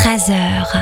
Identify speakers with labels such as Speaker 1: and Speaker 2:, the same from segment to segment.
Speaker 1: 13h.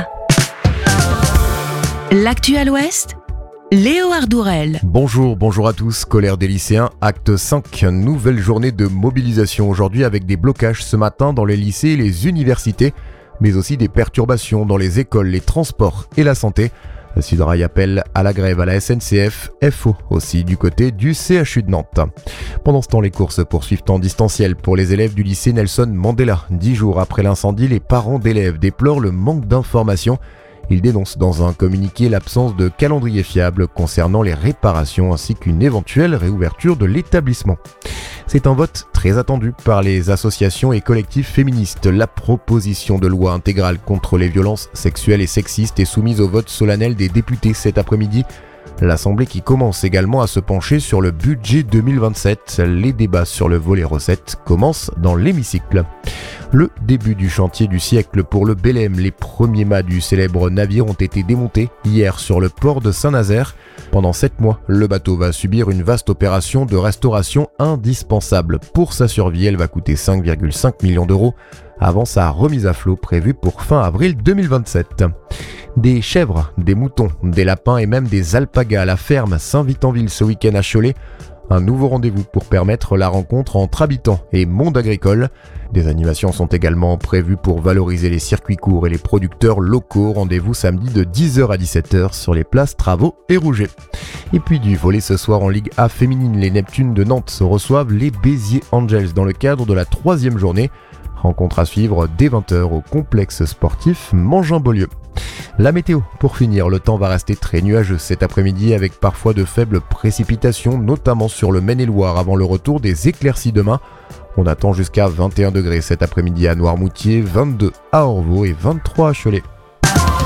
Speaker 1: L'actu à l'Ouest, Léo Ardourel.
Speaker 2: Bonjour à tous. Colère des lycéens, acte 5. Nouvelle journée de mobilisation aujourd'hui avec des blocages ce matin dans les lycées et les universités, mais aussi des perturbations dans les écoles, les transports et la santé. Sudrail appelle à la grève à la SNCF, FO aussi du côté du CHU de Nantes. Pendant ce temps, les cours se poursuivent en distanciel pour les élèves du lycée Nelson Mandela. 10 jours après l'incendie, les parents d'élèves déplorent le manque d'informations. Ils dénoncent dans un communiqué l'absence de calendrier fiable concernant les réparations ainsi qu'une éventuelle réouverture de l'établissement. C'est un vote très attendu par les associations et collectifs féministes. La proposition de loi intégrale contre les violences sexuelles et sexistes est soumise au vote solennel des députés cet après-midi. L'Assemblée qui commence également à se pencher sur le budget 2027. Les débats sur le volet recettes commencent dans l'hémicycle. Le début du chantier du siècle pour le Belém. Les premiers mâts du célèbre navire ont été démontés hier sur le port de Saint-Nazaire. Pendant 7 mois, le bateau va subir une vaste opération de restauration indispensable. Pour sa survie, elle va coûter 5,5 millions d'euros avant sa remise à flot prévue pour fin avril 2027. Des chèvres, des moutons, des lapins et même des alpagas à la ferme Saint-Vitanville ce week-end à Cholet. Un nouveau rendez-vous pour permettre la rencontre entre habitants et monde agricole. Des animations sont également prévues pour valoriser les circuits courts et les producteurs locaux. Rendez-vous samedi de 10h à 17h sur les places Travaux et Rouget. Et puis du volley ce soir en Ligue A féminine, les Neptunes de Nantes reçoivent les Béziers Angels dans le cadre de la 3e journée. Rencontre à suivre dès 20h au complexe sportif Mangin-Beaulieu. La météo, pour finir, le temps va rester très nuageux cet après-midi avec parfois de faibles précipitations, notamment sur le Maine-et-Loire avant le retour des éclaircies demain. On attend jusqu'à 21 degrés cet après-midi à Noirmoutier, 22 à Orvaux et 23 à Cholet.